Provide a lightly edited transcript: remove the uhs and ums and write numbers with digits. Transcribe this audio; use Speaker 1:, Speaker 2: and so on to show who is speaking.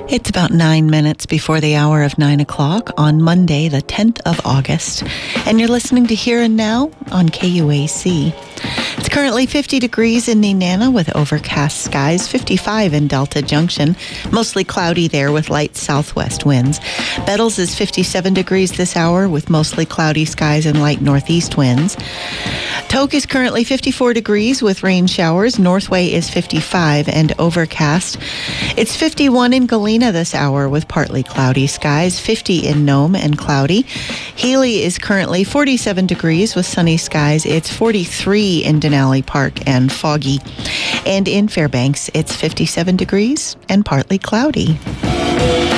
Speaker 1: It's about 9 minutes before the hour of 9 o'clock on Monday, the 10th of August, and you're listening to Here and Now on KUAC. It's currently 50 degrees in Nenana with overcast skies, 55 in Delta Junction, mostly cloudy there with light southwest winds. Bettles is 57 degrees this hour with mostly cloudy skies and light northeast winds. Tok is currently 54 degrees with rain showers. Northway is 55 and overcast. It's 51 in Galena this hour with partly cloudy skies, 50 in Nome and cloudy. Healy is currently 47 degrees with sunny skies. It's 43 in Denali Park and foggy. And in Fairbanks, it's 57 degrees and partly cloudy.